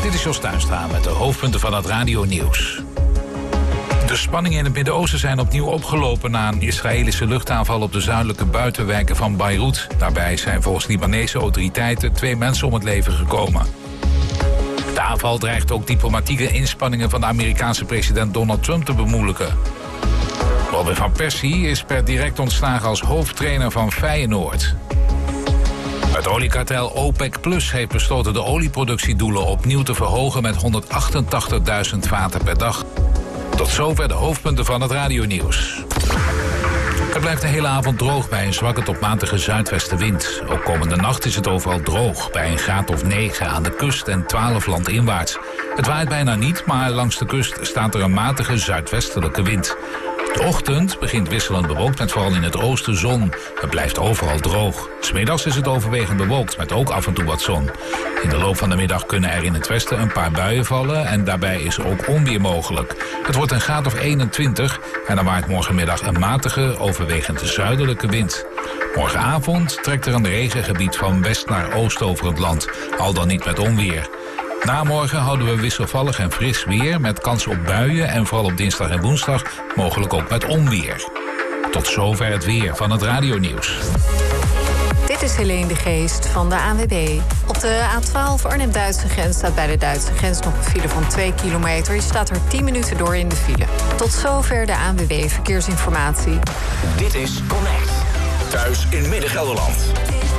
Dit is Jos Tuinstra met de hoofdpunten van het radionieuws. De spanningen in het Midden-Oosten zijn opnieuw opgelopen na een Israëlische luchtaanval op de zuidelijke buitenwijken van Beirut. Daarbij zijn volgens Libanese autoriteiten 2 mensen om het leven gekomen. De aanval dreigt ook diplomatieke inspanningen van de Amerikaanse president Donald Trump te bemoeilijken. Robin van Persie is per direct ontslagen als hoofdtrainer van Feyenoord. Het oliekartel OPEC Plus heeft besloten de olieproductiedoelen opnieuw te verhogen met 188.000 vaten per dag. Tot zover de hoofdpunten van het radionieuws. Het blijft de hele avond droog bij een zwakke tot matige zuidwestenwind. Ook komende nacht is het overal droog, bij een graad of 9 aan de kust en 12 landinwaarts. Het waait bijna niet, maar langs de kust staat er een matige zuidwestelijke wind. De ochtend begint wisselend bewolkt met vooral in het oosten zon. Het blijft overal droog. 's Middags is het overwegend bewolkt met ook af en toe wat zon. In de loop van de middag kunnen er in het westen een paar buien vallen en daarbij is ook onweer mogelijk. Het wordt een graad of 21 en dan waait morgenmiddag een matige, overwegend zuidelijke wind. Morgenavond trekt er een regengebied van west naar oost over het land, al dan niet met onweer. Na morgen houden we wisselvallig en fris weer met kans op buien en vooral op dinsdag en woensdag mogelijk ook met onweer. Tot zover het weer van het radionieuws. Dit is Helene de Geest van de ANWB. Op de A12 Arnhem-Duitse grens staat bij de Duitse grens nog een file van 2 kilometer. Je staat er 10 minuten door in de file. Tot zover de ANWB Verkeersinformatie. Dit is Connect. Thuis in Midden-Gelderland.